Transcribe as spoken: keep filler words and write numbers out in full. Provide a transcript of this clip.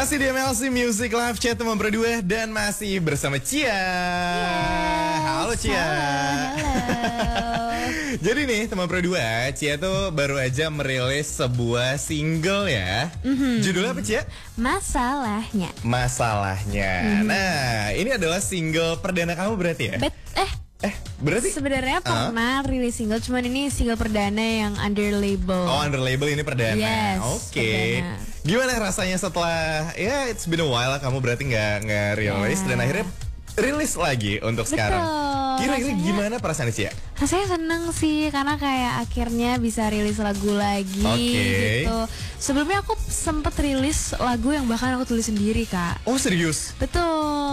Masih di M L C Music Live Chat teman berdua dan masih bersama Cia. Yes, halo Cia. Halo. Jadi nih teman berdua, Cia tuh baru aja merilis sebuah single ya. Mm-hmm. Judulnya apa Cia? Masalahnya. Masalahnya. Mm-hmm. Nah, ini adalah single perdana kamu berarti ya? Bet eh Eh, berarti sebenarnya pernah uh? rilis single, cuman ini single perdana yang under label. Oh, under label ini perdana. Yes, Oke. Okay. Gimana rasanya setelah ya it's been a while lah kamu berarti nggak nggak rilis yeah. dan akhirnya rilis lagi untuk Betul. sekarang. Kira-kira rasanya, gimana perasaan Cia? Rasanya seneng sih karena kayak akhirnya bisa rilis lagu lagi okay. gitu. Sebelumnya aku sempet rilis lagu yang bahkan aku tulis sendiri, Kak. Oh, serius? Betul.